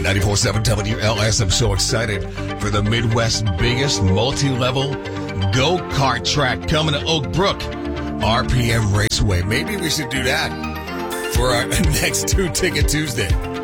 94.7 WLS. I'm so excited for the Midwest's biggest multi-level go-kart track coming to Oak Brook, RPM Raceway. Maybe we should do that for our next Two Ticket Tuesday.